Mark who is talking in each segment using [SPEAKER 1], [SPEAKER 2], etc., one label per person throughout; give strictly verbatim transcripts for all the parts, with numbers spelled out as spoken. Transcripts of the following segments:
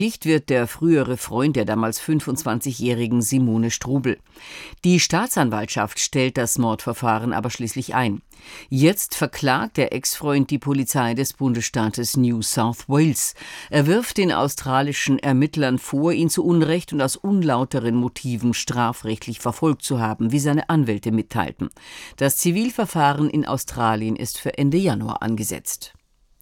[SPEAKER 1] Nicht wird der frühere Freund der damals fünfundzwanzigjährigen Simone Strubel. Die Staatsanwaltschaft stellt das Mordverfahren aber schließlich ein. Jetzt verklagt der Ex-Freund die Polizei des Bundesstaates New South Wales. Er wirft den australischen Ermittlern vor, ihn zu Unrecht und aus unlauteren Motiven strafrechtlich verfolgt zu haben, wie seine Anwälte mitteilten. Das Zivilverfahren in Australien ist für Ende Januar angesetzt.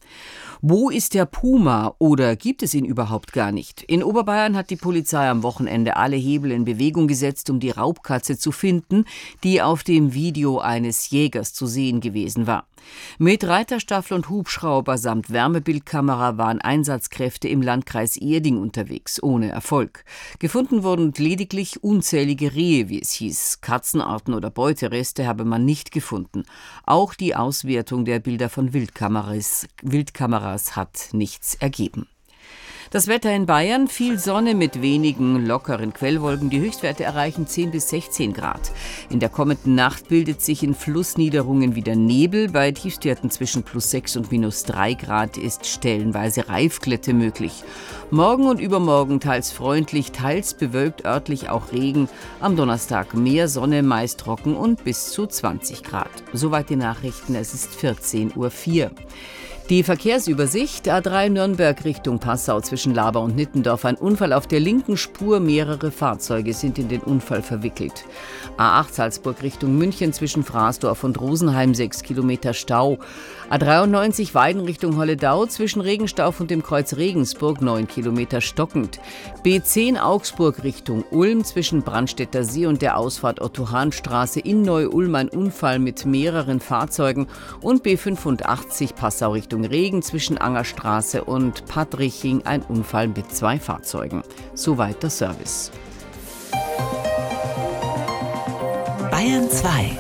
[SPEAKER 1] Wo ist der Puma oder gibt es ihn überhaupt gar nicht? In Oberbayern hat die Polizei am Wochenende alle Hebel in Bewegung gesetzt, um die Raubkatze zu finden, die auf dem Video eines Jägers zu sehen gewesen war. Mit Reiterstaffel und Hubschrauber samt Wärmebildkamera waren Einsatzkräfte im Landkreis Erding unterwegs, ohne Erfolg. Gefunden wurden lediglich unzählige Rehe, wie es hieß. Katzenarten oder Beutereste habe man nicht gefunden. Auch die Auswertung der Bilder von Wildkameras, Wildkameras hat nichts ergeben. Das Wetter in Bayern, viel Sonne mit wenigen lockeren Quellwolken. Die Höchstwerte erreichen zehn bis sechzehn Grad. In der kommenden Nacht bildet sich in Flussniederungen wieder Nebel. Bei Tiefstwerten zwischen plus sechs und minus drei Grad ist stellenweise Reifglätte möglich. Morgen und übermorgen teils freundlich, teils bewölkt, örtlich auch Regen. Am Donnerstag mehr Sonne, meist trocken und bis zu zwanzig Grad. Soweit die Nachrichten, es ist vierzehn Uhr vier. Die Verkehrsübersicht: A drei Nürnberg Richtung Passau zwischen Laber und Nittendorf. Ein Unfall auf der linken Spur, mehrere Fahrzeuge sind in den Unfall verwickelt. A acht Salzburg Richtung München zwischen Fraßdorf und Rosenheim, sechs Kilometer Stau. A dreiundneunzig Weiden Richtung Holledau zwischen Regenstauf und dem Kreuz Regensburg, neun Kilometer stockend. B zehn Augsburg Richtung Ulm zwischen Brandstätter See und der Ausfahrt Otto-Hahn-Straße in Neu-Ulm ein Unfall mit mehreren Fahrzeugen. Und B fünfundachtzig Passau Richtung Regen zwischen Angerstraße und Patriching ein Unfall mit zwei Fahrzeugen. Soweit der Service.
[SPEAKER 2] Bayern zwei.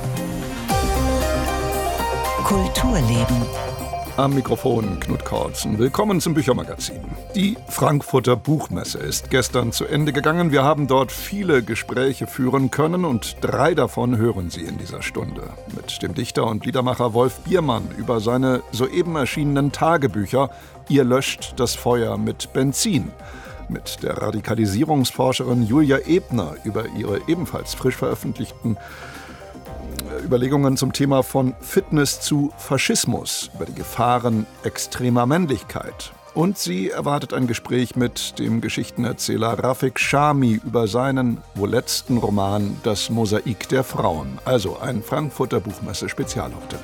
[SPEAKER 2] Kulturleben.
[SPEAKER 3] Am Mikrofon Knut Kortzen. Willkommen zum Büchermagazin. Die Frankfurter Buchmesse ist gestern zu Ende gegangen. Wir haben dort viele Gespräche führen können und drei davon hören Sie in dieser Stunde. Mit dem Dichter und Liedermacher Wolf Biermann über seine soeben erschienenen Tagebücher Ihr löscht das Feuer mit Benzin. Mit der Radikalisierungsforscherin Julia Ebner über ihre ebenfalls frisch veröffentlichten Überlegungen zum Thema von Fitness zu Faschismus, über die Gefahren extremer Männlichkeit. Und sie erwartet ein Gespräch mit dem Geschichtenerzähler Rafik Shami über seinen wohl letzten Roman Das Mosaik der Frauen. Also ein Frankfurter Buchmesse-Spezial heute.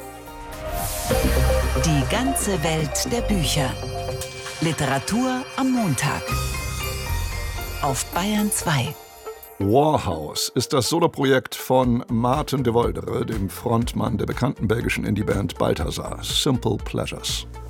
[SPEAKER 2] Die ganze Welt der Bücher. Literatur am Montag. Auf Bayern zwei.
[SPEAKER 3] Warhouse ist das Soloprojekt von Maarten de Voldere, dem Frontmann der bekannten belgischen Indieband Balthazar, Simple Pleasures.